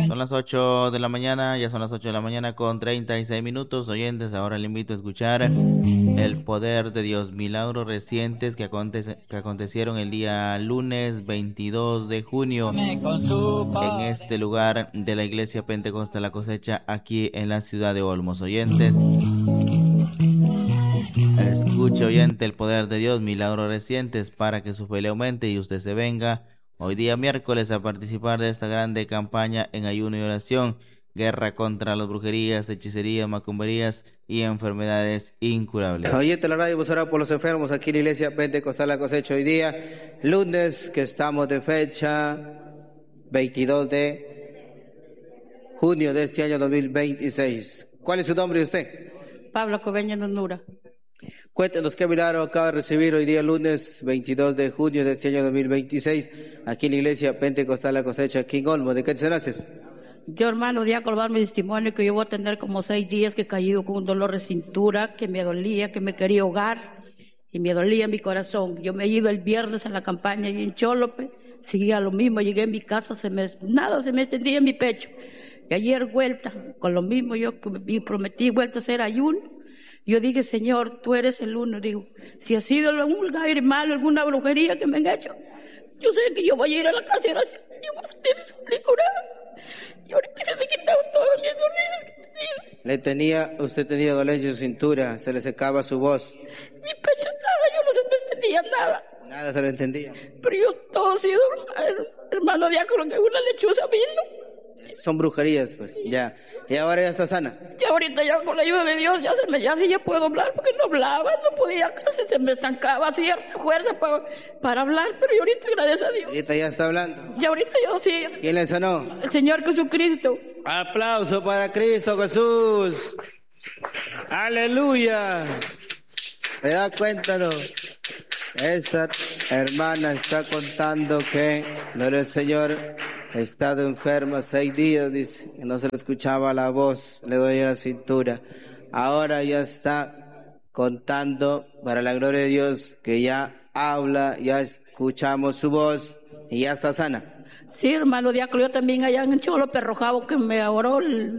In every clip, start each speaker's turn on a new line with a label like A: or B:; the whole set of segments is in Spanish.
A: Son las 8 de la mañana, ya son las 8 de la mañana con 36 minutos. Oyentes, ahora le invito a escuchar el poder de Dios, milagros recientes que acontecieron el día lunes 22 de junio en este lugar de la Iglesia Pentecostal La Cosecha, aquí en la ciudad de Olmos. Oyentes, escuche, oyente, el poder de Dios, milagros recientes, para que su fe le aumente y usted se venga hoy día miércoles a participar de esta grande campaña en ayuno y oración, guerra contra las brujerías, hechicerías, macumberías y enfermedades incurables.
B: Oyente la radio, vos orad por los enfermos aquí en la Iglesia Pentecostal La Cosecha hoy día, lunes, que estamos de fecha 22 de junio de este año 2026. ¿Cuál es su nombre de usted?
C: Pablo Coveña Nunura.
B: Cuéntenos qué milagro acaba de recibir hoy día lunes 22 de junio de este año 2026 aquí en la Iglesia Pentecostal La Cosecha aquí en Olmos. ¿De qué te sanaste?
C: Yo, hermano, di a colgar mi testimonio que yo voy a tener como 6 días que he caído con un dolor de cintura, que me dolía, que me quería ahogar y me dolía mi corazón. Yo me he ido el viernes a la campaña y en Cholope seguía lo mismo. Llegué a mi casa, nada se me tendía en mi pecho. Y ayer vuelta, con lo mismo yo prometí vuelta a hacer ayuno. Yo dije, Señor, tú eres el uno. Digo, si ha sido algún aire malo, alguna brujería que me han hecho, yo sé que yo voy a ir a la casa de oración. Yo voy a salir curada. Y ahorita se me quitaron todas mis dolencias que tenía.
B: Usted tenía dolencia en su cintura, se le secaba su voz.
C: Mi pecho nada, yo no se me entendía nada.
B: Nada se le entendía.
C: Pero yo todo ha sido, hermano diácono, que una lechuza vino.
B: Son brujerías, pues, ya. Y ahora ya está sana.
C: Ya ahorita ya con la ayuda de Dios ya sí ya puedo hablar, porque no hablaba, no podía, casi se me estancaba cierta fuerza para hablar, pero yo ahorita gracias a Dios.
B: Ahorita ya está hablando.
C: Ya ahorita yo sí.
B: ¿Quién le sanó?
C: El Señor Jesucristo.
B: Aplauso para Cristo Jesús. Aleluya. ¿Se da cuenta, no? Esta hermana está contando que el Señor ha estado enferma 6 días, dice, que no se le escuchaba la voz, le dolía la cintura. Ahora ya está contando, para la gloria de Dios, que ya habla, ya escuchamos su voz y ya está sana.
C: Sí, hermano diácono, yo también allá en Cholo Perrojado, que me oró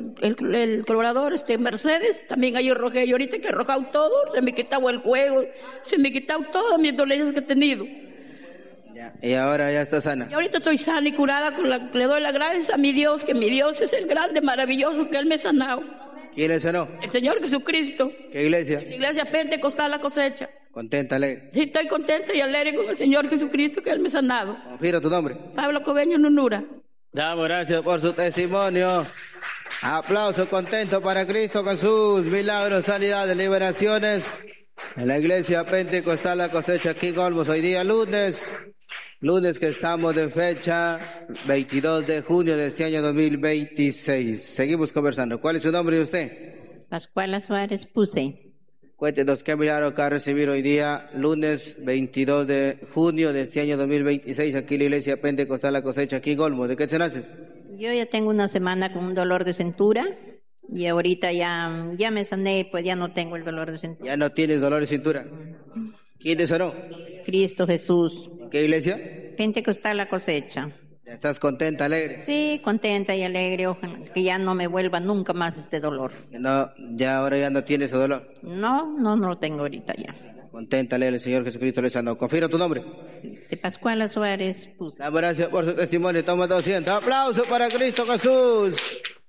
C: el colaborador, Mercedes, también ahí rojé, y ahorita que he rojado todo, se me quitaba el juego, se me quitaba todas mis dolencias que he tenido.
B: Ya, y ahora ya está sana.
C: Y ahorita estoy sana y curada, le doy las gracias a mi Dios, que mi Dios es el grande, maravilloso, que Él me ha sanado.
B: ¿Quién le sanó?
C: El Señor Jesucristo.
B: ¿Qué iglesia?
C: La Iglesia Pentecostal La Cosecha.
B: Contenta, alegre.
C: Sí, estoy contenta y alegre con el Señor Jesucristo, que Él me ha sanado.
B: Confirma tu nombre.
C: Pablo Coveño Nunura.
B: Damos gracias por su testimonio. Aplauso contento para Cristo Jesús. Milagros, sanidades, liberaciones. En la Iglesia Pentecostal La Cosecha aquí en Olmos. Hoy día lunes que estamos de fecha 22 de junio de este año 2026. Seguimos conversando. ¿Cuál es su nombre de usted?
D: Pascuala Suárez Puse.
B: Cuéntenos qué milagro acaba de recibir hoy día, lunes 22 de junio de este año 2026, aquí en la Iglesia Pentecostal La Cosecha, aquí en Olmos. ¿De qué te naces?
D: Yo ya tengo una semana con un dolor de cintura y ahorita ya me sané, pues ya no tengo el dolor de cintura.
B: Ya no tienes dolor de cintura. ¿Quién te sanó?
D: Cristo Jesús.
B: ¿Qué iglesia?
D: Pentecostal La Cosecha.
B: ¿Estás contenta, alegre?
D: Sí, contenta y alegre, ojalá que ya no me vuelva nunca más este dolor.
B: No, ya ahora ya no tienes ese dolor.
D: No lo tengo ahorita ya.
B: Contenta, alegre, el Señor Jesucristo le sanó. Confirma tu nombre.
D: De Pascuala Suárez Puse.
B: Damos gracias por su testimonio. Toma 200. Aplauso para Cristo Jesús.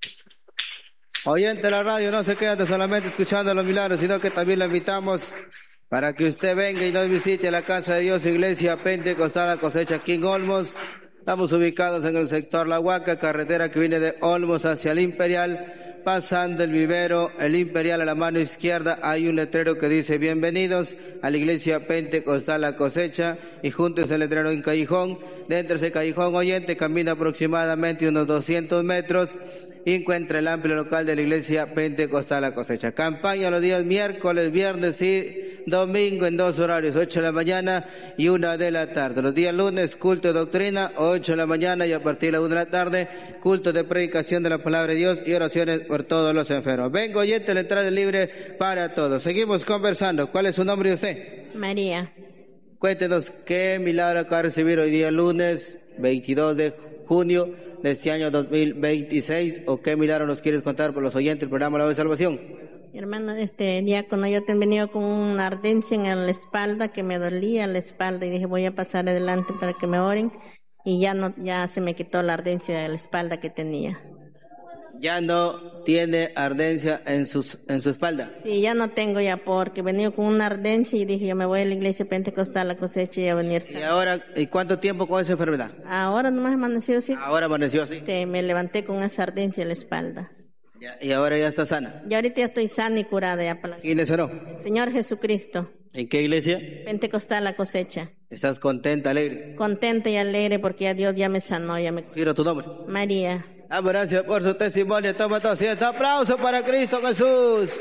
B: Oyente de la radio, no se quede solamente escuchando los milagros, sino que también le invitamos para que usted venga y nos visite a la Casa de Dios, Iglesia Pentecostal La Cosecha aquí en Olmos. Estamos ubicados en el sector La Huaca, carretera que viene de Olmos hacia el Imperial, pasando el vivero, el Imperial a la mano izquierda, hay un letrero que dice bienvenidos a la Iglesia Pentecostal La Cosecha, y junto a ese letrero un callejón. Dentro de ese callejón, oyente, camina aproximadamente unos 200 metros y encuentra el amplio local de la Iglesia Pentecostal La Cosecha. Campaña los días miércoles, viernes y domingo en 2 horarios, 8 de la mañana y 1 de la tarde. Los días lunes, culto de doctrina, 8 de la mañana y a partir de la 1 de la tarde, culto de predicación de la palabra de Dios y oraciones por todos los enfermos. Venga, oyente, la entrada es libre para todos. Seguimos conversando. ¿Cuál es su nombre de usted?
D: María.
B: Cuéntenos qué milagro acaba de recibir hoy día lunes 22 de junio de este año 2026? ¿O qué milagro nos quieres contar por los oyentes del programa La Voz de Salvación?
E: Hermano, diácono, yo te he venido con una ardencia en la espalda, que me dolía la espalda, y dije voy a pasar adelante para que me oren, y ya se me quitó la ardencia de la espalda que tenía.
B: ¿Ya no tiene ardencia en su espalda?
E: Sí, ya no tengo ya, porque he venido con una ardencia y dije yo me voy a la iglesia Pentecostal La Cosecha y a venir.
B: ¿Y ahora, y cuánto tiempo con esa enfermedad?
E: Ahora nomás amaneció así.
B: Ahora amaneció así.
E: Me levanté con esa ardencia en la espalda.
B: Ya, y ahora ya está sana.
E: Y ahorita ya estoy sana y curada ya para la...
B: ¿Quién le sanó?
E: Señor Jesucristo.
B: ¿En qué iglesia?
E: Pentecostal La Cosecha.
B: ¿Estás contenta, alegre?
E: Contenta y alegre porque ya Dios ya me sanó,
B: Quiero tu nombre.
E: María.
B: Gracias por su testimonio. Toma todo asiento. Aplauso para Cristo Jesús.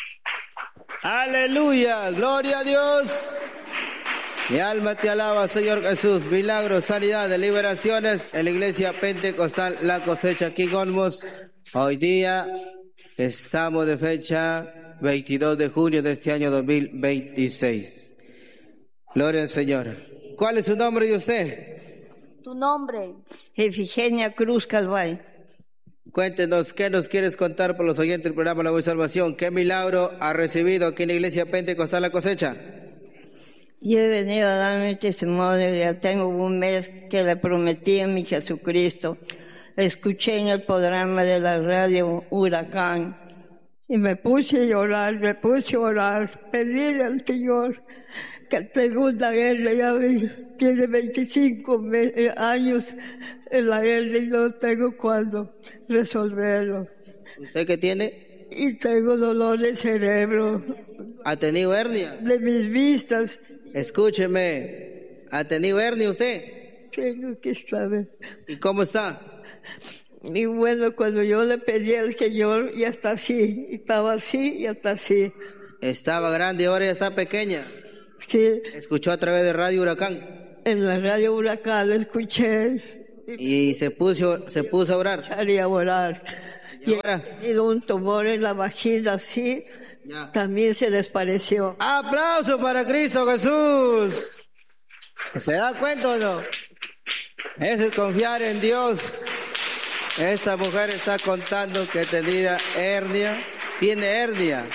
B: Aleluya. Gloria a Dios. Mi alma te alaba, Señor Jesús. Milagros, sanidades, liberaciones en la iglesia Pentecostal La Cosecha aquí en Olmos. Hoy día estamos de fecha 22 de junio de este año 2026. Gloria al Señor. ¿Cuál es su nombre de usted?
F: Tu nombre. Efigenia Cruz Calvay.
B: Cuéntenos, ¿qué nos quieres contar por los oyentes del programa La Voz de Salvación? ¿Qué milagro ha recibido aquí en la iglesia Pentecostal La Cosecha?
F: Yo he venido a dar mi testimonio, ya tengo un mes que le prometí a mi Jesucristo. Escuché en el programa de la radio Huracán y me puse a orar, pedirle al Señor que tengo una guerra, ya tiene 25 años en la guerra y no tengo cuándo resolverlo.
B: ¿Usted qué tiene?
F: Y tengo dolor de cerebro.
B: ¿Ha tenido hernia?
F: De mis vistas.
B: Escúcheme, ¿ha tenido hernia usted?
F: Tengo que saber.
B: ¿Y cómo está?
F: Y bueno, cuando yo le pedí al Señor, ya está así, estaba así, ya está así.
B: Estaba grande y ahora ya está pequeña.
F: Sí.
B: ¿Escuchó a través de Radio Huracán?
F: En la radio Huracán escuché.
B: Y se puso a orar.
F: Haría orar.
B: ¿Y ahora?
F: He tenido un tumor en la vagina así,
B: Ya.
F: También se despareció.
B: ¡Aplauso para Cristo Jesús! ¿Se da cuenta o no? Eso es confiar en Dios. Esta mujer está contando que tenía hernia. Tiene hernia.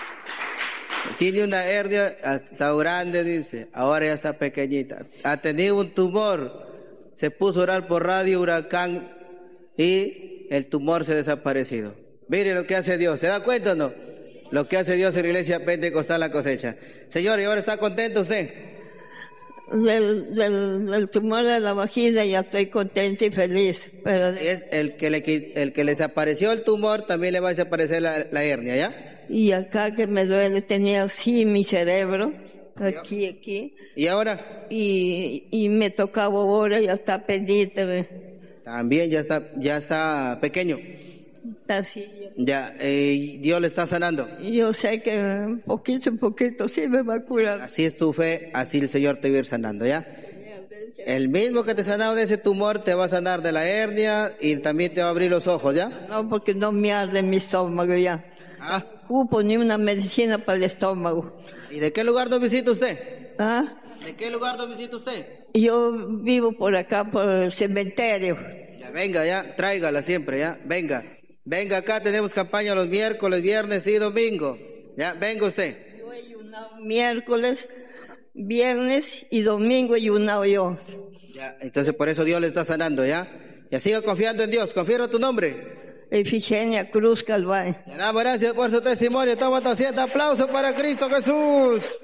B: Tiene una hernia, está grande, dice. Ahora ya está pequeñita. Ha tenido un tumor. Se puso a orar por Radio Huracán y el tumor se ha desaparecido. Mire lo que hace Dios. ¿Se da cuenta o no? Lo que hace Dios en la iglesia Pentecostal La Cosecha. Señor, ¿y ahora está contento usted?
F: Del tumor de la vagina ya estoy contenta y feliz. Pero
B: Es el que le desapareció el tumor, también le va a desaparecer la hernia, ¿ya?
F: Y acá que me duele, tenía así mi cerebro, aquí.
B: ¿Y ahora?
F: Y me tocaba ahora, ya está pendiente.
B: También ya está pequeño.
F: Está así.
B: Ya, Dios le está sanando.
F: Yo sé que poquito en poquito sí me va a curar.
B: Así es tu fe, así el Señor te va a ir sanando, ¿ya? El mismo que te sanado de ese tumor te va a sanar de la hernia y también te va a abrir los ojos, ¿ya?
F: No, porque no me arde mi estómago ya.
B: Ah.
F: Ocupo ni una medicina para el estómago.
B: ¿Y de qué lugar nos visita usted?
F: ¿Ah?
B: ¿De qué lugar nos visita usted?
F: Yo vivo por acá, por el cementerio.
B: Ya, venga, ya, tráigala siempre, ya, venga. Venga acá, tenemos campaña los miércoles, viernes y domingo. Ya, venga usted.
F: Yo he ayunado miércoles, viernes y domingo he ayunado yo.
B: Ya, entonces por eso Dios le está sanando, ¿ya? Ya siga confiando en Dios. Confiero tu nombre.
F: Efigenia Cruz Calvay.
B: Le damos gracias por su testimonio. Toma tu asiento. Aplauso para Cristo Jesús.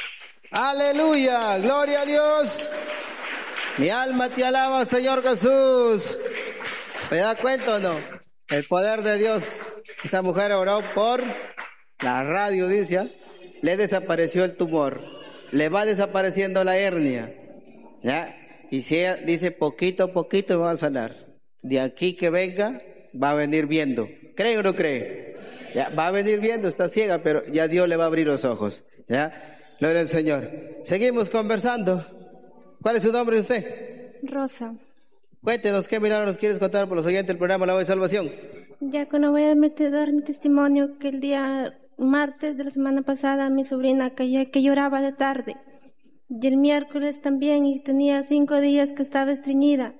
B: Aleluya. Gloria a Dios. Mi alma te alaba, Señor Jesús. ¿Se da cuenta o no? El poder de Dios. Esa mujer oró por la radio, dice, ¿eh? Le desapareció el tumor. Le va desapareciendo la hernia. ¿Ya? Y si ella dice poquito a poquito me va a sanar. De aquí que venga, va a venir viendo. ¿Cree o no cree? Ya, va a venir viendo, está ciega, pero ya Dios le va a abrir los ojos. ¿Ya? Gloria al Señor. Seguimos conversando. ¿Cuál es su nombre de usted?
G: Rosa.
B: Cuéntenos qué milagro nos quieres contar por los oyentes del programa La Voz de Salvación.
G: Ya cuando voy a dar mi testimonio, que el día martes de la semana pasada mi sobrina cayó, que lloraba de tarde. Y el miércoles también, y tenía 5 días que estaba estreñida.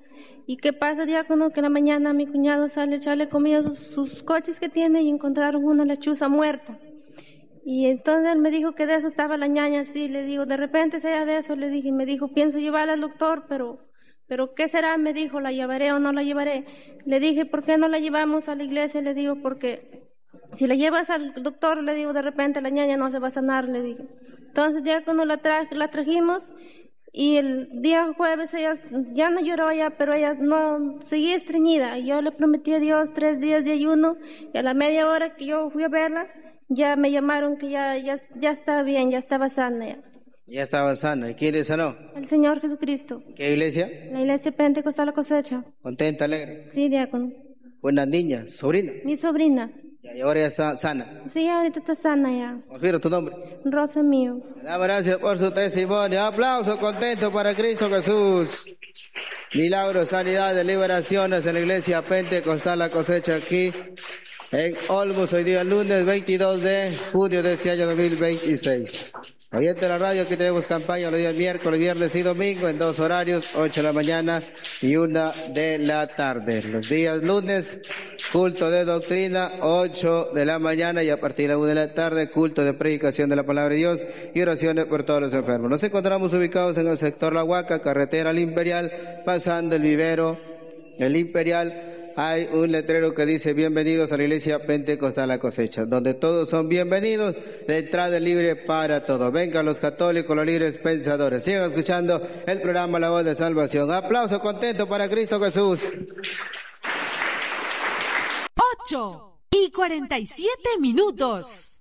G: ¿Y qué pasa, diácono? Que en la mañana mi cuñado sale a echarle comida a sus coches que tiene y encontraron una lechuza muerta. Y entonces él me dijo que de eso estaba la ñaña así. Le digo, de repente sea de eso, le dije. Y me dijo, pienso llevarla al doctor, pero ¿qué será? Me dijo, ¿la llevaré o no la llevaré? Le dije, ¿por qué no la llevamos a la iglesia? Le digo, porque si la llevas al doctor, le digo, de repente la ñaña no se va a sanar, le dije. Entonces ya cuando la trajimos, y el día jueves ella ya no lloró ya, pero ella no seguía estreñida. Y yo le prometí a Dios 3 días de ayuno, y a la media hora que yo fui a verla, ya me llamaron que ya estaba bien, ya estaba sana ya.
B: Ya estaba sana. ¿Y quién le sanó?
G: El Señor Jesucristo.
B: ¿Qué iglesia?
G: La iglesia Pentecostal La Cosecha.
B: ¿Contenta, alegre?
G: Sí, diácono.
B: Buena niña, sobrina.
G: Mi sobrina.
B: Y ahora ya está sana.
G: Sí, ahorita está sana ya.
B: Confirmo tu nombre.
G: Rosa mío.
B: Damos gracias por su testimonio. Aplauso contento para Cristo Jesús. Milagros, sanidades, liberaciones en la iglesia Pentecostal La Cosecha aquí en Olmos, hoy día lunes 22 de junio de este año 2026. Oyente de la radio, aquí tenemos campaña los días miércoles, viernes y domingo en 2 horarios, 8 de la mañana y 1 de la tarde. Los días lunes, culto de doctrina, 8 de la mañana y a partir de la 1 de la tarde, culto de predicación de la palabra de Dios y oraciones por todos los enfermos. Nos encontramos ubicados en el sector La Huaca, carretera al Imperial, pasando el vivero, el Imperial. Hay un letrero que dice bienvenidos a la iglesia Pentecostal La Cosecha, donde todos son bienvenidos, la entrada es libre para todos. Vengan los católicos, los libres pensadores. Sigan escuchando el programa La Voz de Salvación. Aplauso contento para Cristo Jesús.
H: 8:47.